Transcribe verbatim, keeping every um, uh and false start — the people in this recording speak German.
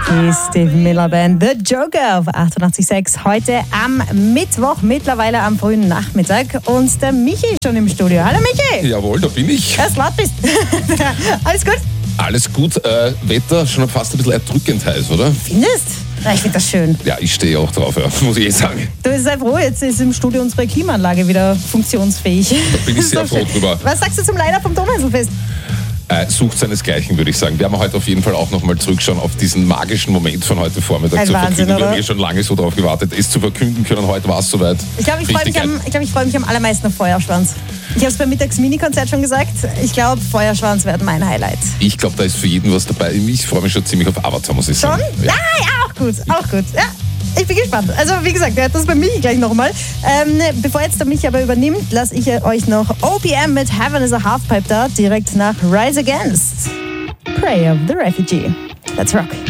Die Steve Miller Band The Joker auf achtundachtzig Komma sechs. Heute am Mittwoch, mittlerweile am frühen Nachmittag. Und der Michi ist schon im Studio. Hallo Michi! Jawohl, da bin ich. Dass du laut bist. Alles gut? Alles gut. Äh, Wetter schon fast ein bisschen erdrückend heiß, oder? Findest? Ja, ich finde das schön. Ja, ich stehe auch drauf, ja, muss ich eh sagen. Du sei froh, jetzt ist im Studio unsere Klimaanlage wieder funktionsfähig. Da bin ich sehr froh drüber. Was sagst du zum Line-Up vom Donauinselfest? Äh, sucht seinesgleichen, würde ich sagen. Wir haben heute auf jeden Fall auch nochmal zurückschauen auf diesen magischen Moment von heute Vormittag Ein zu Wahnsinn, verkünden. Wir oder? haben eh schon lange so drauf gewartet, es zu verkünden können. Heute war es soweit. Ich glaube, ich freue mich, am- ich glaub, ich freu mich am allermeisten auf Feuerschwanz. Ich habe es beim Mittags-Mini-Konzert schon gesagt. Ich glaube, Feuerschwanz werden mein Highlight. Ich glaube, da ist für jeden was dabei. Ich freue mich schon ziemlich auf Avatar, muss ich Schon? sagen. Ja, ja, auch gut, auch gut. Ja. Ich bin gespannt. Also wie gesagt, der hat das bei Michi gleich nochmal. Ähm, bevor jetzt der Michi aber übernimmt, lasse ich euch noch O P M mit Heaven is a Halfpipe da, direkt nach Rise Against. Prayer of the Refugee. Let's rock.